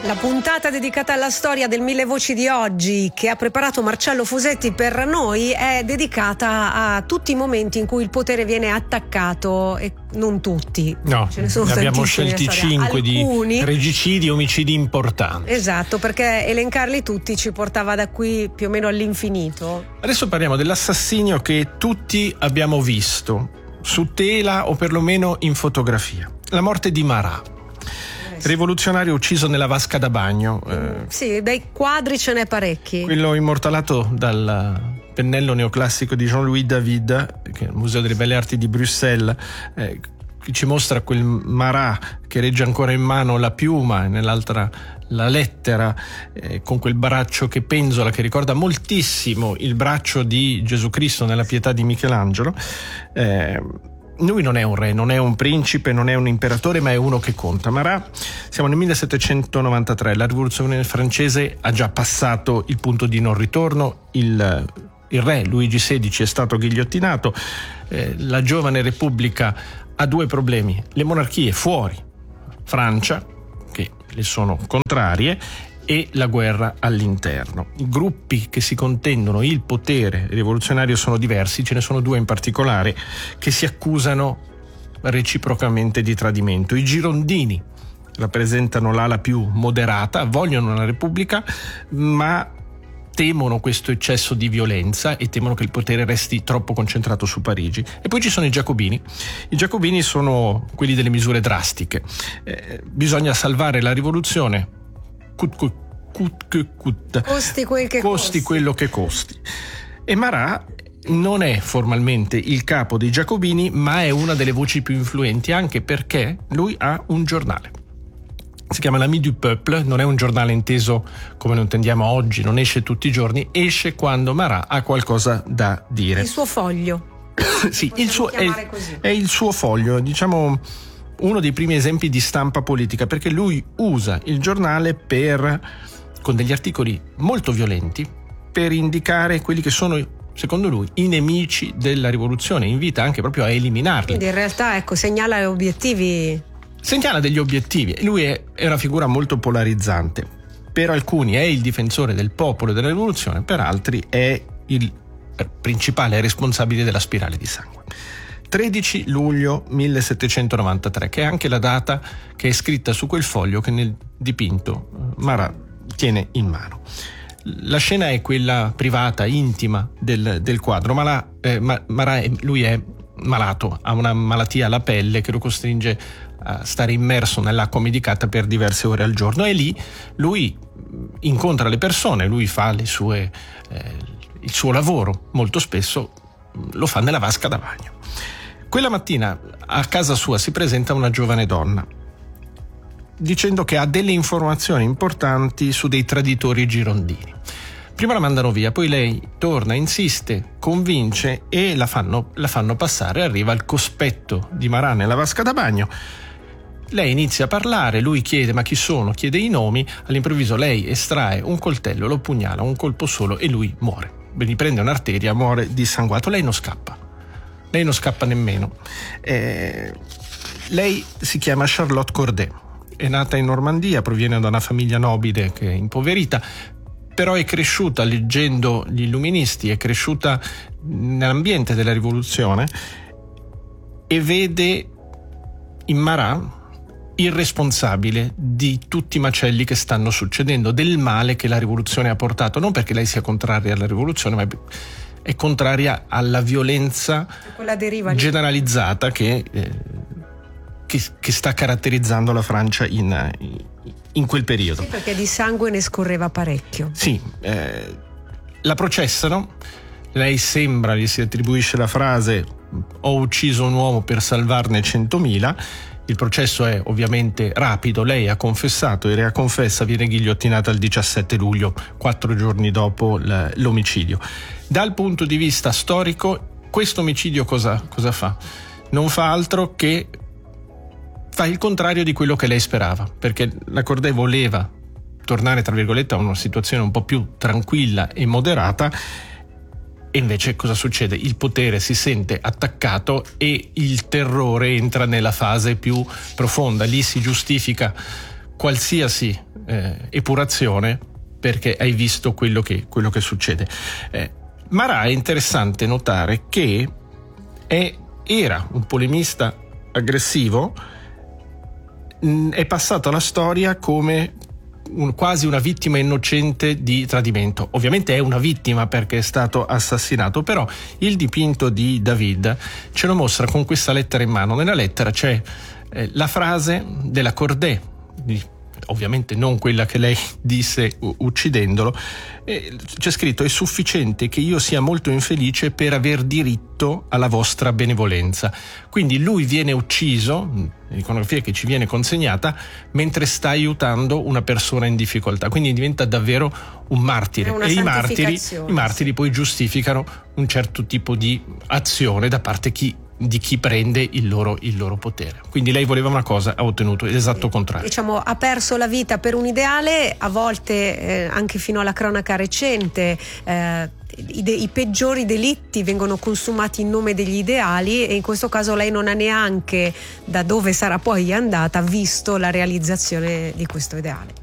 La puntata dedicata alla storia del Mille Voci di oggi, che ha preparato Marcello Fusetti per noi, è dedicata a tutti i momenti in cui il potere viene attaccato, e non tutti. No, ce ne sono abbiamo scelti 5 di regicidi e omicidi importanti. Esatto, perché elencarli tutti ci portava da qui più o meno all'infinito. Adesso parliamo dell'assassinio che tutti abbiamo visto su tela o perlomeno in fotografia. La morte di Marat. Rivoluzionario ucciso nella vasca da bagno. Sì, dai quadri ce n'è parecchi. Quello immortalato dal pennello neoclassico di Jean-Louis David, che è il Museo delle Belle Arti di Bruxelles, che ci mostra quel Marat che regge ancora in mano la piuma e nell'altra la lettera, con quel braccio che penzola, che ricorda moltissimo il braccio di Gesù Cristo nella Pietà di Michelangelo. Lui non è un re, non è un principe, non è un imperatore, ma è uno che conta. Marat, siamo nel 1793, la rivoluzione francese ha già passato il punto di non ritorno, il re Luigi XVI è stato ghigliottinato, la giovane Repubblica ha due problemi: le monarchie fuori, Francia, che le sono contrarie, e la guerra all'interno. I gruppi che si contendono il potere rivoluzionario sono diversi, ce ne sono due in particolare che si accusano reciprocamente di tradimento. I girondini rappresentano l'ala più moderata, vogliono una repubblica, ma temono questo eccesso di violenza e temono che il potere resti troppo concentrato su Parigi. E poi ci sono i giacobini. I giacobini sono quelli delle misure drastiche. Bisogna salvare la rivoluzione costi quello che costi. E Marat non è formalmente il capo dei giacobini, ma è una delle voci più influenti, anche perché lui ha un giornale. Si chiama l'Ami du Peuple, non è un giornale inteso come lo intendiamo oggi, non esce tutti i giorni, esce quando Marat ha qualcosa da dire. Il suo foglio. Sì, è il suo foglio, diciamo uno dei primi esempi di stampa politica, perché lui usa il giornale con degli articoli molto violenti per indicare quelli che sono, secondo lui, i nemici della rivoluzione, invita anche proprio a eliminarli. Quindi in realtà segnala degli obiettivi. Lui è una figura molto polarizzante. Per alcuni è il difensore del popolo e della rivoluzione, per altri è il principale responsabile della spirale di sangue. 13 luglio 1793, che è anche la data che è scritta su quel foglio che nel dipinto Marat tiene in mano. La scena è quella privata, intima del quadro. Marat, lui è malato, ha una malattia alla pelle che lo costringe a stare immerso nell'acqua medicata per diverse ore al giorno, e lì lui incontra le persone, lui fa il suo lavoro, molto spesso lo fa nella vasca da bagno. Quella mattina a casa sua si presenta una giovane donna dicendo che ha delle informazioni importanti su dei traditori girondini. Prima la mandano via, poi lei torna, insiste, convince e la fanno passare. Arriva al cospetto di Marat nella vasca da bagno. Lei inizia a parlare, lui chiede ma chi sono, chiede i nomi, all'improvviso lei estrae un coltello, lo pugnala, un colpo solo, e lui muore. Gli prende un'arteria, muore dissanguato. Lei non scappa nemmeno. Lei si chiama Charlotte Corday, è nata in Normandia, proviene da una famiglia nobile che è impoverita, però è cresciuta leggendo gli illuministi, è cresciuta nell'ambiente della rivoluzione e vede in Marat il responsabile di tutti i macelli che stanno succedendo, del male che la rivoluzione ha portato, non perché lei sia contraria alla rivoluzione, ma è contraria alla violenza generalizzata che sta caratterizzando la Francia in quel periodo. Sì, perché di sangue ne scorreva parecchio. Sì, la processano, lei sembra, gli si attribuisce la frase «ho ucciso un uomo per salvarne 100.000». Il processo è ovviamente rapido, lei ha confessato, e confessa, viene ghigliottinata il 17 luglio, 4 giorni dopo l'omicidio. Dal punto di vista storico, questo omicidio cosa fa? Non fa altro che fa il contrario di quello che lei sperava, perché la Corday voleva tornare, tra virgolette, a una situazione un po' più tranquilla e moderata, e invece cosa succede? Il potere si sente attaccato e il terrore entra nella fase più profonda. Lì si giustifica qualsiasi epurazione perché hai visto quello che succede. Marat è interessante notare che era un polemista aggressivo, è passato alla storia come quasi una vittima innocente di tradimento. Ovviamente è una vittima perché è stato assassinato, però il dipinto di David ce lo mostra con questa lettera in mano. Nella lettera c'è la frase della Corday, ovviamente non quella che lei disse uccidendolo. C'è scritto: è sufficiente che io sia molto infelice per aver diritto alla vostra benevolenza. Quindi lui viene ucciso, l'iconografia che ci viene consegnata, mentre sta aiutando una persona in difficoltà, quindi diventa davvero un martire, e i martiri poi giustificano un certo tipo di azione da parte di chi prende il loro potere. Quindi lei voleva una cosa, ha ottenuto l'esatto contrario. Diciamo, ha perso la vita per un ideale, a volte anche fino alla cronaca recente i peggiori delitti vengono consumati in nome degli ideali, e in questo caso lei non ha neanche, da dove sarà poi andata, visto la realizzazione di questo ideale.